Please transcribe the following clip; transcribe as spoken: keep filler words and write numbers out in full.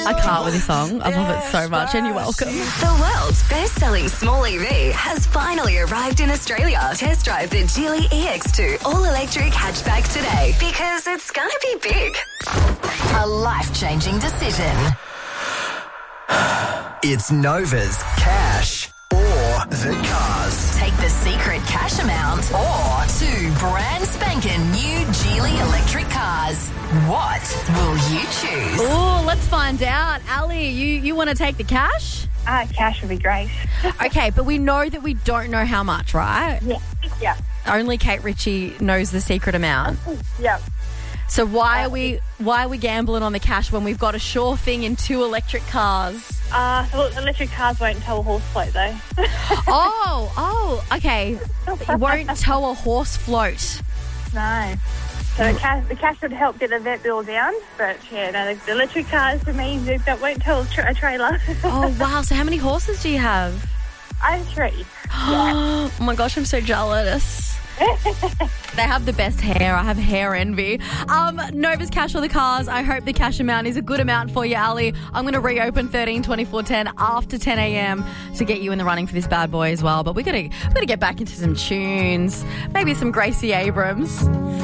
I can't with this song. I love it so much, and you're welcome. The world's best-selling small E V has finally arrived in Australia. Test drive the Geely E X two all-electric hatchback today because it's gonna be big. A life-changing decision. It's Nova's Cash or the Cars. Take the secret cash amount or two brand spanking new Geely electric cars. What will you choose? Oh, let's find out. Ali, you, you want to take the cash? Ah, cash would be great. Okay, but we know that we don't know how much, right? Yeah. Yeah. Only Kate Ritchie knows the secret amount. Yeah. So why are we why are we gambling on the cash when we've got a sure thing in two electric cars? Uh, well, electric cars won't tow a horse float, though. Oh, oh, okay. It won't tow a horse float. No. So the cash, the cash would help get the vet bill down, but yeah, no, the, the electric cars for me they- that won't tow a, tra- a trailer. Oh, wow. So how many horses do you have? I have three. Oh my gosh, I'm so jealous. They have the best hair. I have hair envy. Um, Nova's Cash or the Cars. I hope the cash amount is a good amount for you, Ali. I'm going to reopen thirteen twenty-four ten after ten a.m. to get you in the running for this bad boy as well. But we got to we got to get back into some tunes. Maybe some Gracie Abrams.